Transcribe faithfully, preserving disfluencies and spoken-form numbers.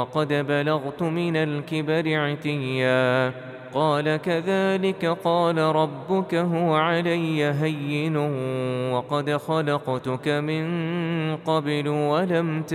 وقد بلغت من الكبر عتيا قال كذلك قال ربك هو علي هين وقد خلقتك من قبل ولم